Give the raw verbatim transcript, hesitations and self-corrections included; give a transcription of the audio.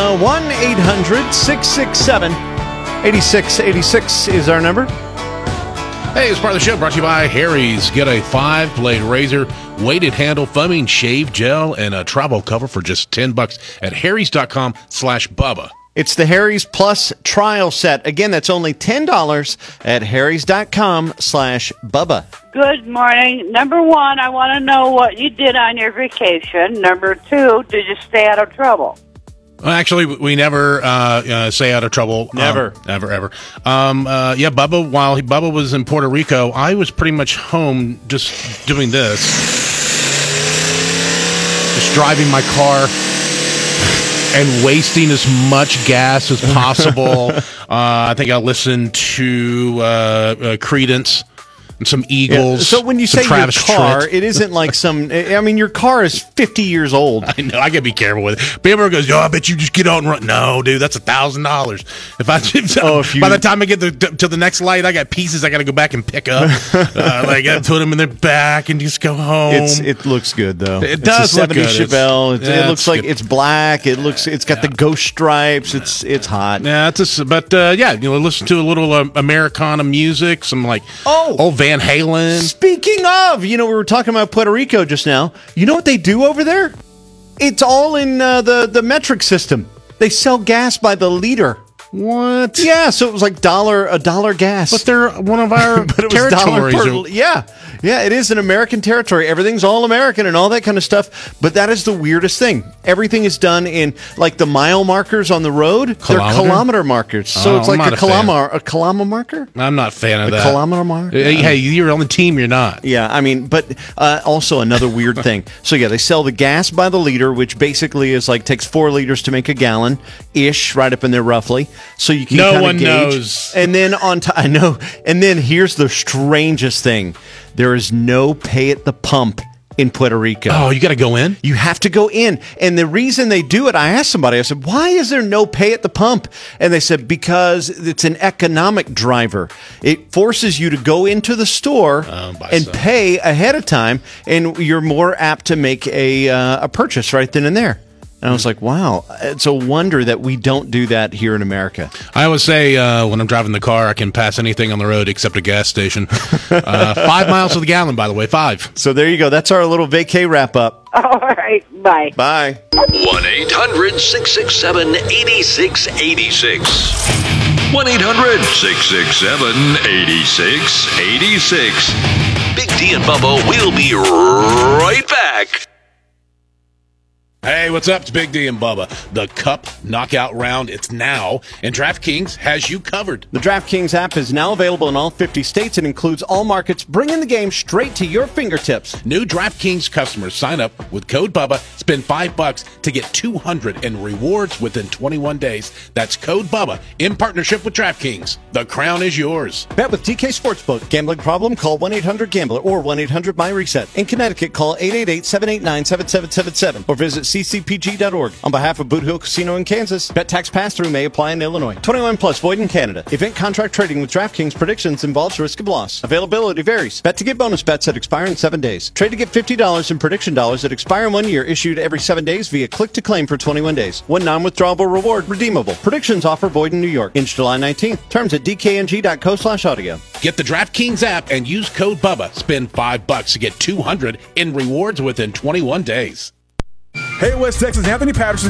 Uh, one eight hundred six six seven eight six eight six is our number. Hey, it's part of the show brought to you by Harry's. Get a five-blade razor, weighted handle, foaming shave gel, and a travel cover for just ten bucks at harrys.com slash Bubba. It's the Harry's Plus trial set. Again, that's only ten dollars at harrys.com slash Bubba. Good morning. Number one, I want to know what you did on your vacation. Number two, did you stay out of trouble? Well, actually, we never uh, uh, stay out of trouble. Never. Um, ever, ever. Um, uh, yeah, Bubba, while he, Bubba was in Puerto Rico, I was pretty much home just doing this. Just driving my car and wasting as much gas as possible. uh, I think I listened to uh, uh, Creedence. And some Eagles. Yeah. So when you say Travis your car, Tritt. it isn't like some. I mean, your car is fifty years old. I know. I gotta be careful with it. People goes, "Yo, I bet you just get out and run." No, dude, that's a thousand dollars. If I, oh, if you, by the time I get the, to the next light, I got pieces I gotta go back and pick up. uh, like I put them in their back and just go home. It's, it looks good though. It does it's a look good. Chevelle. It's, yeah, it looks like good. it's black. It looks. It's got yeah. the ghost stripes. It's it's hot. Yeah, it's a, but uh, yeah, you know, listen to a little uh, Americana music, some like oh, old Van Halen. Speaking of, you know, we were talking about Puerto Rico just now. You know what they do over there? It's all in uh, the, the metric system. They sell gas by the liter. What? Yeah, so it was like dollar a dollar gas. But they're one of our but it was territories. Per, yeah, yeah, it is an American territory. Everything's all American and all that kind of stuff. But that is the weirdest thing. Everything is done in like the mile markers on the road. Kilometer? They're kilometer markers. So oh, it's like a, a kilometer, a kilometer marker. I'm not a fan of a that. Kilometer marker. Hey, hey, you're on the team. You're not. Yeah, I mean, but uh, also another weird thing. So yeah, they sell the gas by the liter, which basically is like takes four liters to make a gallon ish, right up in there roughly. So you can no one gauge. knows. And then on top, I know. And then here's the strangest thing: there is no pay at the pump in Puerto Rico. Oh, you got to go in? You have to go in. And the reason they do it, I asked somebody, I said, why is there no pay at the pump? And they said, because it's an economic driver. It forces you to go into the store oh, and some. pay ahead of time, and you're more apt to make a, uh, a purchase right then and there. And I was like, wow, it's a wonder that we don't do that here in America. I always say uh, when I'm driving the car, I can pass anything on the road except a gas station. uh, five miles to the gallon, by the way, five. So there you go. That's our little vacay wrap-up. All right, bye. Bye. one eight hundred six six seven eight six eight six. one eight hundred six six seven eight six eight six. Big D and Bubba will be right back. Hey, what's up? It's Big D and Bubba. The Cup Knockout Round, it's now, and DraftKings has you covered. The DraftKings app is now available in all fifty states and includes all markets, bringing the game straight to your fingertips. New DraftKings customers sign up with code Bubba, spend five bucks to get two hundred in rewards within twenty-one days. That's code Bubba in partnership with DraftKings. The crown is yours. Bet with D K Sportsbook. Gambling problem? Call one eight hundred gambler or one eight hundred my reset. In Connecticut, call eight eight eight seven eight nine seven seven seven seven or visit c c p g dot org. On behalf of Boot Hill Casino in Kansas, bet tax pass-through may apply in Illinois. twenty-one plus, void in Canada. Event contract trading with DraftKings predictions involves risk of loss. Availability varies. Bet to get bonus bets that expire in seven days. Trade to get fifty dollars in prediction dollars that expire in one year, issued every seven days via click to claim for twenty-one days. One non-withdrawable reward redeemable. Predictions offer void in New York. Ends July nineteenth. Terms at d k n g dot co slash audio. Get the DraftKings app and use code Bubba. Spend five bucks to get two hundred in rewards within twenty-one days. Hey, West Texas, Anthony Patterson